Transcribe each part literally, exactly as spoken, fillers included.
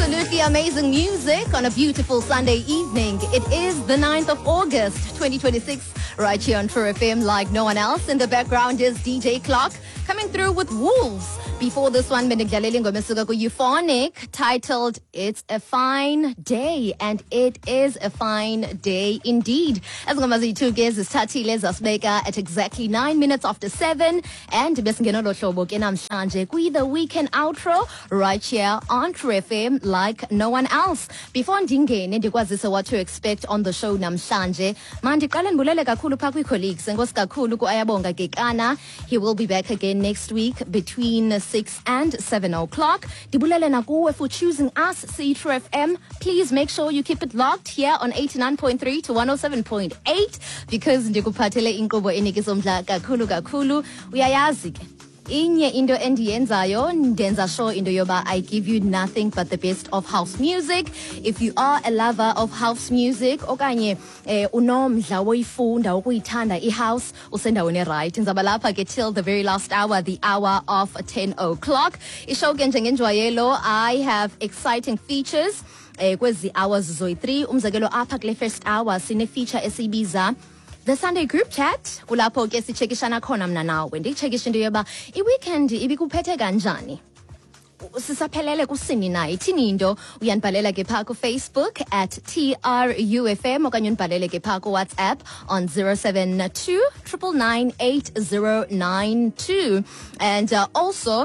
Absolutely amazing music on a beautiful Sunday evening. It is the ninth of August, twenty twenty-six, right here on True F M like no one else. In the background is D J Clark coming through with Wolves. Before this one, benidlalela ingoma esuka ku-Euphonic titled It's a Fine Day, and it is a fine day indeed. As ngoma zithuke zisithathile zasibeka at exactly nine minutes after seven, and besingena lo hlobo ke namhlanje kwi the weekend outro right here on True F M like no one else. Before ndingene ndikwazise what to expect on the show namhlanje, mandiqale ndibulele kakhulu pha kwi-colleagues. Enkosi kakhulu ku-Ayabonga Gekana. He will be back again next week between six and seven o'clock. Dibulele nakuwe for choosing us, C True F M. Please make sure you keep it locked here on eighty-nine point three to one oh seven point eight because ndikuphathele inkqubo enikisomdla kakhulu kakhulu. Uyayazi ke inye into endiyenzayo ndenza sure into yoba I give you nothing but the best of house music. If you are a lover of house music okanye eh, unomdla woyifunda ukuyithanda ihouse usendaweni right, nzaba lapha ke till the very last hour, the hour of ten o'clock. Ishow ke njengenjwayelo, I have exciting features eh, kwezi hours zoyi-three. Umzekelo apha kule first hour sine feature esibiza the Sunday group chat. Kulapho ke sichekishana khona mna nawe ndichekisha into yoba i-weekend ibikuphethe kanjani, sisaphelele kusini na ithini into. Uyanibhalela ke pha ku Facebook at T R U F M okanye unibhalele ke pha ku WhatsApp on zero seven two nine nine eight zero nine two. And uh, also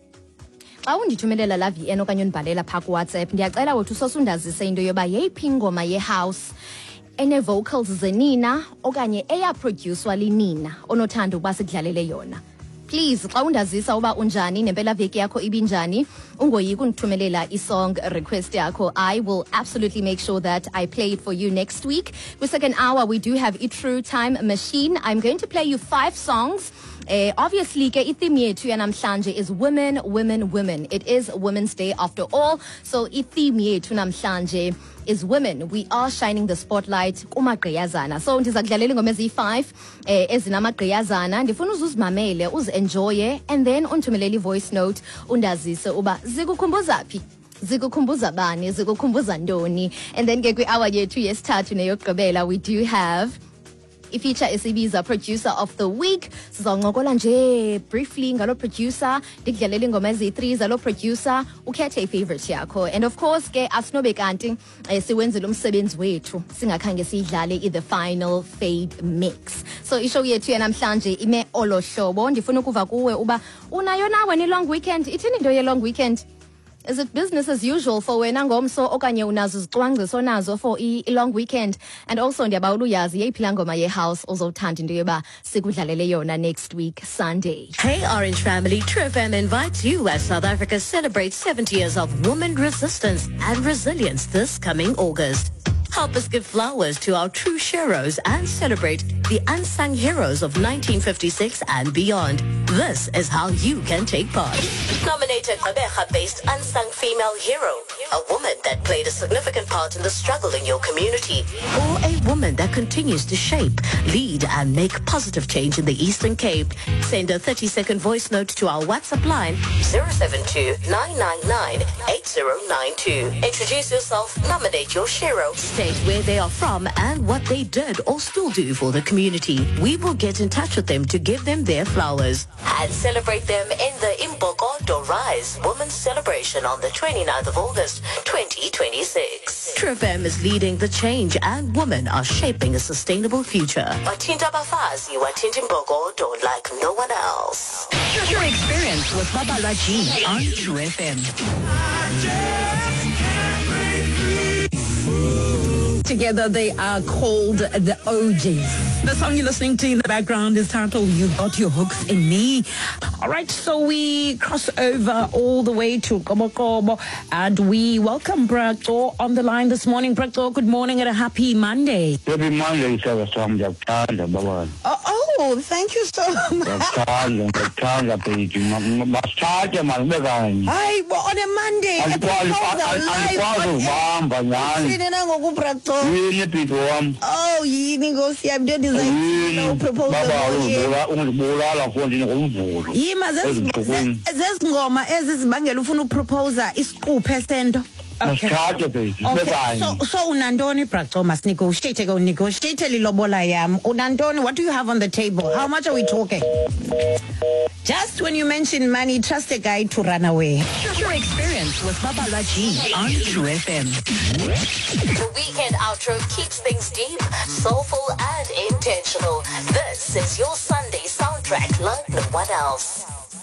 xa undithumelela la V N okanye unibhalela pha ku WhatsApp, ndiyacela wethu sosundazise into yoba yeyiphi ingoma ye-house ene vocals zenina okanye eyaproducwa linina onothanda ukuba sikudlalele yona. Please xa undazisa uba unjani nempela veki yakho ibinjani, ungoyiki undithumelela i-song request yakho. I will absolutely make sure that I play it for you next week. With second hour we do have a True Time Machine. I'm going to play you five songs. Uh, obviously ke i-theme yethu yanamhlanje is women, women, women. It is Women's Day after all, so i-theme yethu namhlanje is women. We are shining the spotlight kumagqiyazana. So ndizakudlalela ingoma eziyi-five eh, ezinamagqiyazana. Ndifuna uzuzimamele, uzi-enjoye, and then unthumelele i-voice note undazise uba zikukhumbuza phi, zikukhumbuza bani, zikukhumbuza ntoni. And then ke kwi-hour yethu yesithathu neyokugqibela we do have i-feature esibiza producer of the week. Sizawuncokola nje briefly ngalo producer, ndikudlalela ingoma ezi-three zalo producer, ukhethe i-favorite yakho. And of course ke asinobe kanti eh, siwenzele umsebenzi wethu singakhange siyidlale i-the final fade mix. So ishow yethu yanamhlanje ime olo hlobo. Ndifuna ukuva kuwe uba unayo nawe ni long weekend. Ithini into ye long weekend? Is it business as usual for wena ngomso okanye unazo izicwangciso nazo for i-long weekend? And also ndiyabawula uyazi yeyiphila ngoma ye-house ozothanda into yoba sikudlalele yona next week Sunday. Hey Orange family, True F M invites you as South Africa celebrates seventy years of women resistance and resilience this coming August. Help us give flowers to our true heroes and celebrate the unsung heroes of nineteen fifty-six and beyond. This is how you can take part. Nominate a Gqeberha-based unsung female hero, a woman that played a significant part in the struggle in your community, or a woman that continues to shape, lead, and make positive change in the Eastern Cape. Send a thirty-second voice note to our WhatsApp line zero seven two nine nine nine eight zero nine two. Introduce yourself, nominate your hero, state where they are from and what they did or still do for the community. We will get in touch with them to give them their flowers and celebrate them in the Imbogo Do Rise Women's Celebration on the twenty-ninth of August twenty twenty-six. True F M is leading the change and women are shaping a sustainable future. Watinta Bafazi, Watinta Imbogo Do like no one else. Your experience with Baba Raji on True F M. Together they are called the O Js. The song you're listening to in the background is titled You Got Your Hooks in Me. All right, so we cross over all the way to Kobokobo and we welcome Brakto on the line this morning. Brakto, good morning and a happy Monday. Happy Monday, sir. Oh, oh, thank you so much. Hi, well, on a Monday, oh, yini ngosi yami nto ndizayithi proposal yima zezingoma ezi zibangela ufuna uproposa isiquphe sento Masikhathe baby. Okay. Bye-bye. So, so unandoni, Braxo, must negotiate, go negotiate, lilobola yam. Unandoni, what do you have on the table? How much are we talking? Just when you mention money, trust a guy to run away. Your experience with Babala G on True F M. The weekend outro keeps things deep, soulful, and intentional. This is your Sunday soundtrack like no one else.